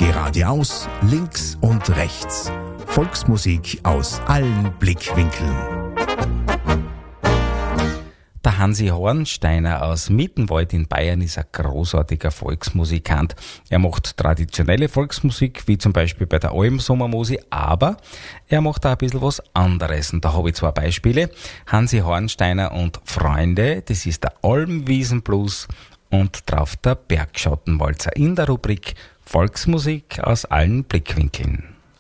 Geradeaus, links und rechts. Volksmusik aus allen Blickwinkeln. Der Hansi Hornsteiner aus Mittenwald in Bayern ist ein großartiger Volksmusikant. Er macht traditionelle Volksmusik, wie zum Beispiel bei der Almsommermusi, aber er macht auch ein bisschen was anderes. Und da habe ich zwei Beispiele. Hansi Hornsteiner und Freunde, das ist der Almwiesenblues und drauf der Bergschottenwalzer in der Rubrik Volksmusik aus allen Blickwinkeln.